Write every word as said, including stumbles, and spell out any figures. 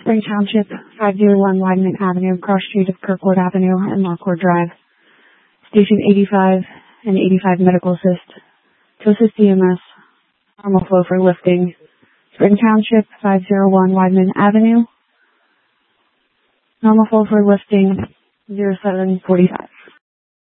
Spring Township, five oh one Wideman Avenue, cross street of Kirkwood Avenue and Lockwood Drive. Station eighty-five and eighty-five Medical Assist. To assist E M S. Normal flow for lifting. Spring Township, five oh one Wideman Avenue. Normal flow for lifting, zero seven forty-five.